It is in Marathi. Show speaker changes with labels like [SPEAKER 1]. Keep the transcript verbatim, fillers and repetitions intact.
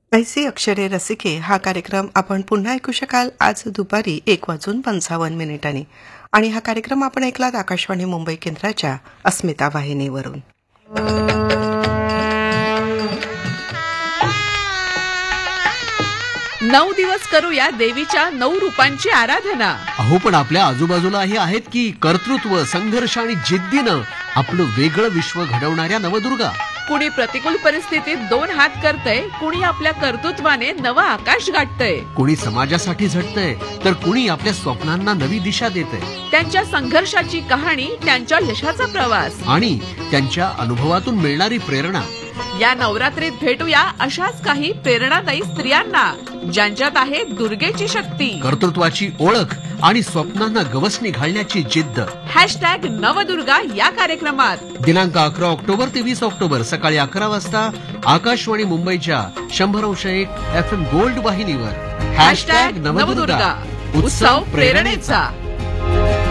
[SPEAKER 1] ऐसी अक्षरे रसिके हा कार्यक्रम आपण पुन्हा ऐकू शकाल आज दुपारी एक वाजून पंचावन्न मिनिटांनी आणि हा कार्यक्रम आपण ऐकलात आकाशवाणी मुंबई केंद्राच्या अस्मिता वाहिनीवरून.
[SPEAKER 2] नऊ दिवस करूया देवीच्या नऊ रूपांची आराधना.
[SPEAKER 3] अहो पण आपल्या आजूबाजूलाही आहेत की कर्तृत्व, संघर्ष आणि जिद्दीनं आपलं वेगळं विश्व घडवणाऱ्या नवदुर्गा.
[SPEAKER 2] कुणी प्रतिकूल परिस्थितीत दोन हात करतय, कुणी आपल्या कर्तृत्वाने नवं आकाश गाठतय.
[SPEAKER 3] कुणी समाजासाठी झटतंय तर कुणी आपल्या स्वप्नांना नवी दिशा देतंय.
[SPEAKER 2] त्यांच्या संघर्षाची कहाणी, त्यांच्या यशाचा प्रवास
[SPEAKER 3] आणि त्यांच्या अनुभवातून मिळणारी प्रेरणा.
[SPEAKER 2] या नवरात्रीत भेटूया अशाच काही प्रेरणादायी स्त्रियांना ज्यांच्यात आहे दुर्गेची शक्ती,
[SPEAKER 3] कर्तृत्वाची ओळख आणि स्वप्नांना गवसणी घालण्याची जिद्द.
[SPEAKER 2] हॅशटॅग नवदुर्गा या कार्यक्रमात
[SPEAKER 3] दिनांक अकरा ऑक्टोबर ते वीस ऑक्टोबर सकाळी अकरा वाजता आकाशवाणी मुंबईच्या शंभर अंश एक एफ एम गोल्ड वाहिनीवर.
[SPEAKER 2] हॅशटॅग नवदुर्गा उत्सव प्रेरणेचा.